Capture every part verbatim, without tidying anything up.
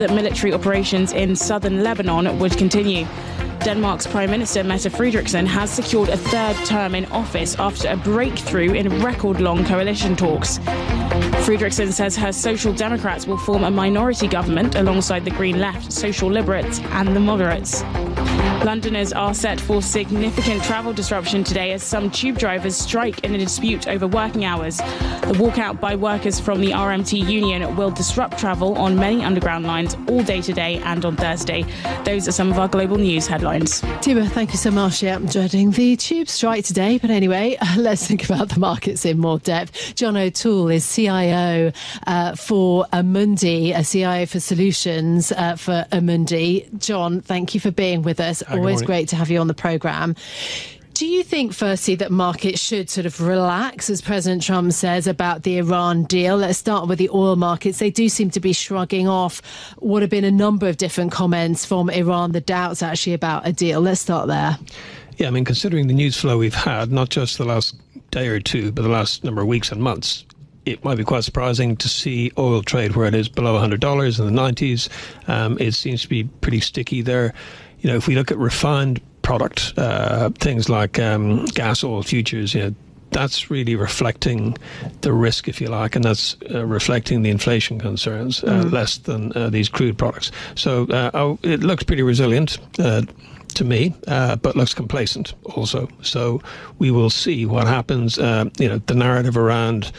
that military operations in southern Lebanon would continue. Denmark's Prime Minister Mette Frederiksen has secured a third term in office after a breakthrough in record-long coalition talks. Frederiksen says her Social Democrats will form a minority government alongside the Green Left, Social Liberates and the Moderates. Londoners are set for significant travel disruption today as some tube drivers strike in a dispute over working hours. The walkout by workers from the R M T union will disrupt travel on many underground lines all day today and on Thursday. Those are some of our global news headlines. Timo, thank you so much. Yeah, I'm dreading the tube strike today. But anyway, let's think about the markets in more depth. John O'Toole is C I O uh, for Amundi, a C I O for Solutions uh, for Amundi. John, thank you for being with us. Hi, Always great to have you on the programme. Do you think, firstly, that markets should sort of relax, as President Trump says, about the Iran deal? Let's start with the oil markets. They do seem to be shrugging off what have been a number of different comments from Iran, the doubts actually about a deal. Let's start there. Yeah, I mean, considering the news flow we've had, not just the last day or two, but the last number of weeks and months, it might be quite surprising to see oil trade where it is below one hundred dollars in the nineties. Um, it seems to be pretty sticky there. You know, if we look at refined product, uh, things like um, gas oil futures, you know, that's really reflecting the risk, if you like, and that's uh, reflecting the inflation concerns uh, mm. less than uh, these crude products. So uh, oh, it looks pretty resilient uh, to me, uh, but looks complacent also. So we will see what happens. Uh, you know, the narrative around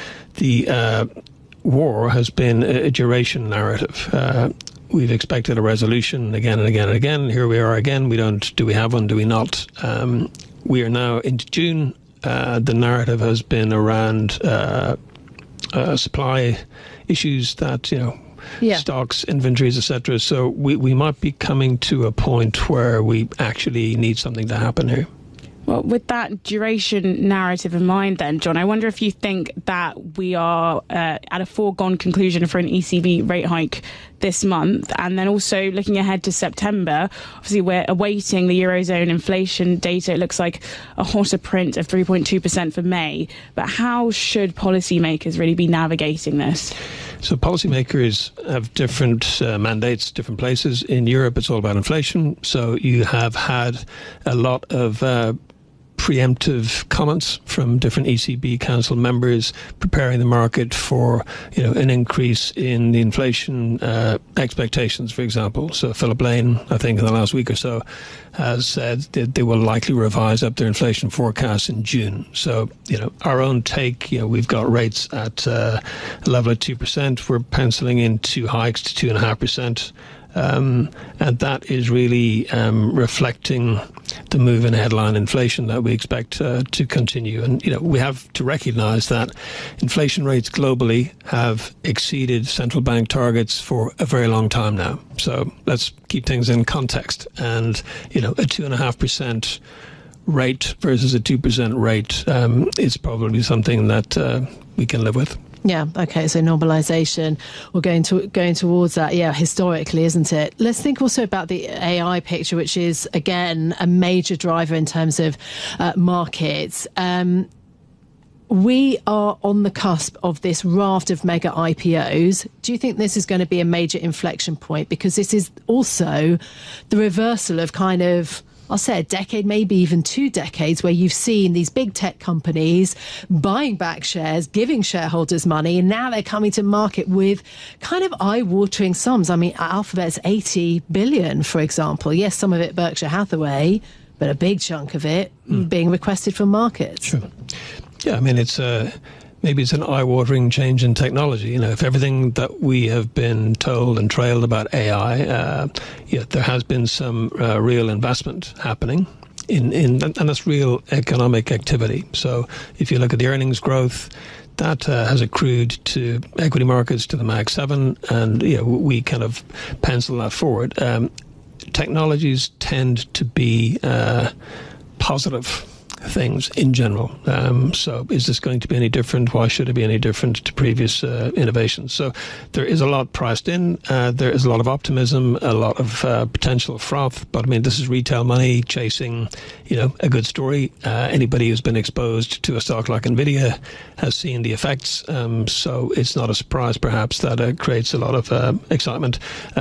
the uh, war has been a duration narrative. Uh, We've expected a resolution again and again and again. Here we are again. We don't. Do we have one? Do we not? Um, we are now into June. Uh, the narrative has been around uh, uh, supply issues that, you know, yeah. stocks, inventories, et cetera. So we, we might be coming to a point where we actually need something to happen here. Well, with that duration narrative in mind then, John, I wonder if you think that we are uh, at a foregone conclusion for an E C B rate hike this month. And then also looking ahead to September, obviously we're awaiting the Eurozone inflation data. It looks like a hotter print of three point two percent for May. But how should policymakers really be navigating this? So policymakers have different uh, mandates, different places. In Europe, it's all about inflation. So you have had a lot of uh, preemptive comments from different E C B Council members preparing the market for, you know, an increase in the inflation uh, expectations, for example. So Philip Lane, I think in the last week or so, has said that they will likely revise up their inflation forecast in June. So, you know, our own take, you know, we've got rates at uh, a level of two percent. We're penciling in two hikes to two point five percent. Um, and that is really um, reflecting the move in headline inflation that we expect uh, to continue. And, you know, we have to recognize that inflation rates globally have exceeded central bank targets for a very long time now. So let's keep things in context. And, you know, a two and a half percent rate versus a two percent rate um, is probably something that uh, we can live with. Yeah, okay, so normalisation, we're going to going towards that, yeah, historically, isn't it? Let's think also about the A I picture, which is, again, a major driver in terms of uh, markets. Um, we are on the cusp of this raft of mega I P Os. Do you think this is going to be a major inflection point? Because this is also the reversal of kind of, I'll say a decade, maybe even two decades, where you've seen these big tech companies buying back shares, giving shareholders money, and now they're coming to market with kind of eye-watering sums. I mean, Alphabet's eighty billion, for example. Yes, some of it Berkshire Hathaway, but a big chunk of it mm. being requested from markets. Sure. Yeah, I mean, it's a... Uh... Maybe it's an eye-watering change in technology. You know, if everything that we have been told and trailed about A I, uh, yeah, there has been some uh, real investment happening in, in, and that's real economic activity. So if you look at the earnings growth, that uh, has accrued to equity markets, to the Mag seven, and you know, we kind of pencil that forward. Um, technologies tend to be uh, positive things in general. Um, so is this going to be any different? Why should it be any different to previous uh, innovations? So there is a lot priced in. Uh, there is a lot of optimism, a lot of uh, potential froth. But I mean, this is retail money chasing, you know, a good story. Uh, anybody who's been exposed to a stock like Nvidia has seen the effects. Um, so it's not a surprise, perhaps, that it creates a lot of uh, excitement.